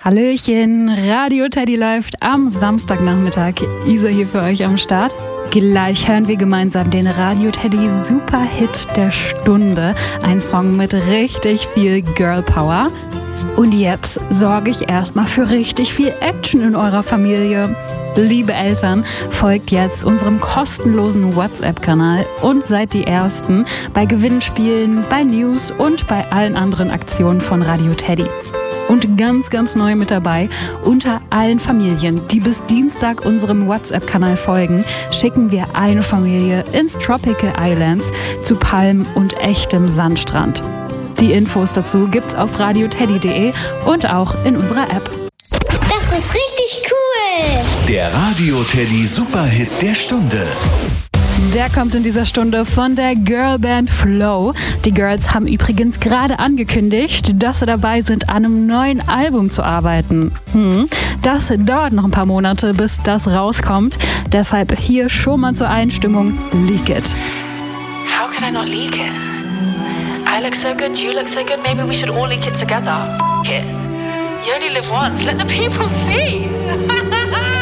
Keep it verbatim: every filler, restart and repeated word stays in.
Hallöchen, Radio Teddy läuft am Samstagnachmittag. Isa hier für euch am Start. Gleich hören wir gemeinsam den Radio Teddy Superhit der Stunde. Ein Song mit richtig viel Girl Power. Und jetzt sorge ich erstmal für richtig viel Action in eurer Familie. Liebe Eltern, folgt jetzt unserem kostenlosen WhatsApp-Kanal und seid die Ersten bei Gewinnspielen, bei News und bei allen anderen Aktionen von Radio Teddy. Und ganz, ganz neu mit dabei, unter allen Familien, die bis Dienstag unserem WhatsApp-Kanal folgen, schicken wir eine Familie ins Tropical Islands zu Palmen und echtem Sandstrand. Die Infos dazu gibt's auf radio teddy punkt de und auch in unserer App. Das ist richtig cool! Der Radio Teddy Superhit der Stunde. Der kommt in dieser Stunde von der Girlband Flow. Die Girls haben übrigens gerade angekündigt, dass sie dabei sind, an einem neuen Album zu arbeiten. Hm. Das dauert noch ein paar Monate, bis das rauskommt. Deshalb hier schon mal zur Einstimmung Leak It. How could I not leak it? I look so good, you look so good, maybe we should all leak it together. F*** it. You only live once, let the people see.